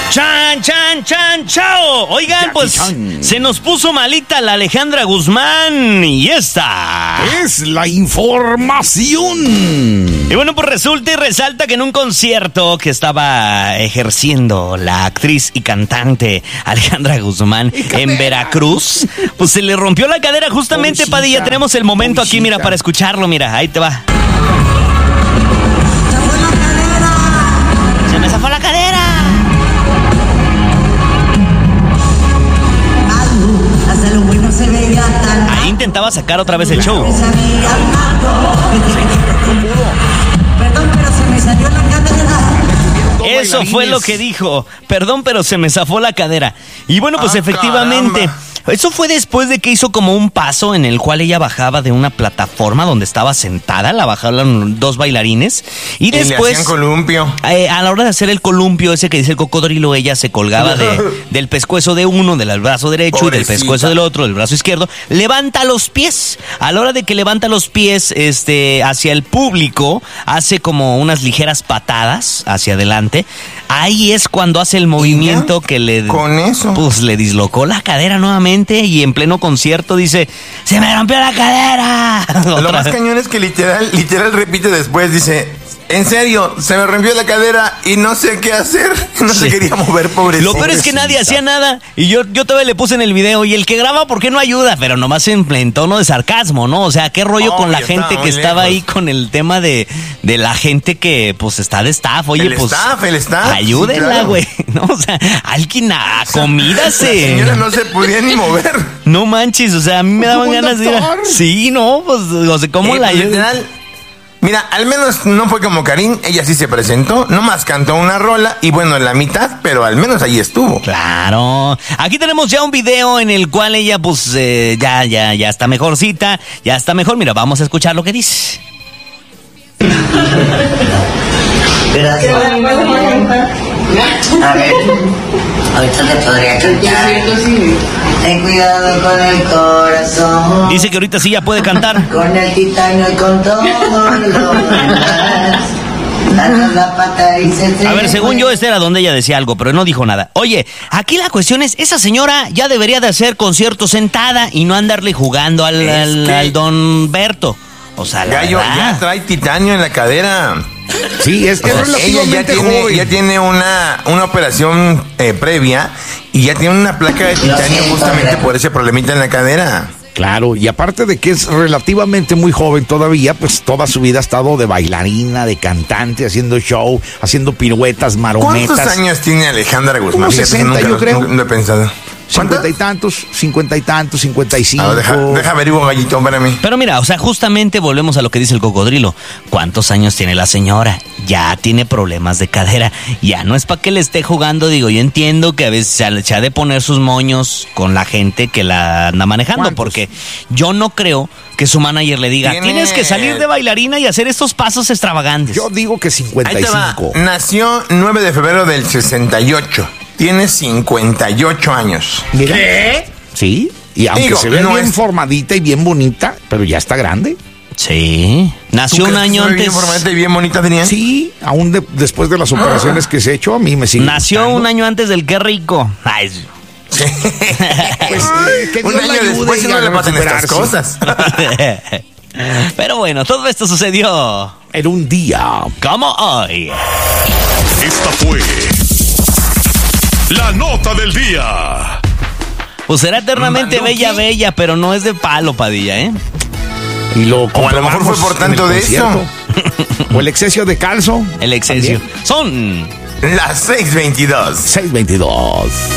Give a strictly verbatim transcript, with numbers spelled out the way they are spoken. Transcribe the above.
Chan, chan, chan, chao. Oigan, Jackie pues Chan. se nos puso malita la Alejandra Guzmán y esta Es la información. Y bueno, pues resulta y resalta que en un concierto que estaba ejerciendo la actriz y cantante Alejandra Guzmán en Veracruz, pues se le rompió la cadera justamente, Pobrecita, Padilla. Tenemos el momento aquí, mira, pobrecita. para escucharlo, mira, ahí te va. Se me zafó la cadera. Hasta lo bueno se veía tan Ahí intentaba sacar otra vez el show. Perdón, pero se me salió la cadera. Eso fue lo que dijo. Perdón, pero se me zafó la cadera. Y bueno, pues Ah, efectivamente, caramba. eso fue después de que hizo como un paso en el cual ella bajaba de una plataforma donde estaba sentada, la bajaron dos bailarines. Y Y le después, hacían columpio. eh, a la hora de hacer el columpio, ese que dice el cocodrilo, ella se colgaba de, del pescuezo de uno, del brazo derecho, y del Pobrecita. pescuezo del otro, del brazo izquierdo. Levanta los pies. A la hora de que levanta los pies este, hacia el público, hace como unas ligeras patadas hacia adelante. Ahí es cuando hace el movimiento que le... Con eso. Pues le dislocó la cadera nuevamente y en pleno concierto dice, ¡se me rompió la cadera! Lo Otra más vez. cañón es que literal, literal repite después, dice, en serio, se me rompió la cadera y no sé qué hacer. No Sí. se quería mover, pobrecito. Lo peor es que nadie hacía nada. Y yo, yo todavía le puse en el video. Y el que graba, ¿por qué no ayuda? Pero nomás en, en tono de sarcasmo, ¿no? O sea, ¿qué rollo con la Obvio, gente estaba que muy estaba lejos. ahí con el tema de, de la gente que, pues, está de staff? Oye, El pues. staff, el staff, Ayúdenla, sí, claro. güey. No, o sea, alguien a acomídase. La señora no se podía ni mover. No manches, o sea, a mí me daban ¿Como un ganas de ir. a- doctor? Sí, no, pues, o sea, ¿cómo Eh, la pues, ayudan? literal, mira, al menos no fue como Karim, ella sí se presentó, nomás cantó una rola y bueno, la mitad, pero al menos ahí estuvo. Claro. Aquí tenemos ya un video en el cual ella, pues, eh, ya, ya, ya está mejorcita, ya está mejor. Mira, vamos a escuchar lo que dice. Gracias. A ver, ahorita te podría cantar. Ten cuidado con el corazón, Dice que ahorita sí ya puede cantar. con el titanio y con todo lo demás. Danos la pata y se te A ver, según fue. yo, este era donde ella decía algo, pero no dijo nada. Oye, aquí la cuestión es, esa señora ya debería de hacer conciertos sentada y no andarle jugando al, Es al- que- al don Berto. O sea, la Gallo, verdad. ya trae titanio en la cadera. Sí, es, O es sea, ella ya relativamente tiene, joven. ya tiene una, una operación eh, previa y ya tiene una placa de titanio siento, justamente Alfredo. por ese problemita en la cadera. Claro, y aparte de que es relativamente muy joven todavía, pues toda su vida ha estado de bailarina, de cantante, haciendo show, haciendo piruetas, marometas. ¿Cuántos años tiene Alejandra Guzmán? Como Fíjate, sesenta, nunca yo lo- creo. nunca lo he pensado. ¿Cuántos? Cincuenta y tantos, cincuenta y tantos, cincuenta y cinco. A ver, deja, deja averiguo, Gallito, espérame. Pero mira, o sea, justamente volvemos a lo que dice el cocodrilo. ¿Cuántos años tiene la señora? Ya tiene problemas de cadera. Ya no es para que le esté jugando, digo, yo entiendo que a veces se ha- se ha de poner sus moños con la gente que la anda manejando, ¿Cuántos? porque yo no creo que su manager le diga, Tiene- tienes que salir de bailarina y hacer estos pasos extravagantes. Yo digo que cincuenta Ahí y te va. cinco. Nació nueve de febrero del sesenta y ocho. Tiene cincuenta y ocho años. Mira. Sí, y aunque Digo, se ve no bien es- formadita y bien bonita, pero ya está grande. Sí. Nació ¿Tú un crees que año se ve bien antes. formadita y bien bonita, Adrián? Sí, aún de- después de las operaciones que se ha hecho, a mí me sigue Nació gustando. un año antes del Qué Rico. Ay, sí. Pues, eh, que Un Dios la año ayude después y no a le pasan estas recuperarse. cosas. Pero bueno, todo esto sucedió En un día. como hoy. Esta fue la nota del día. Pues será eternamente Manduki. bella, bella, pero no es de palo, Padilla, ¿eh? Y lo O a lo mejor fue por comprobamos tanto en el de eso. concierto. O el exceso de calzo. El exceso. También. Son Las seis veintidós. seis veintidós.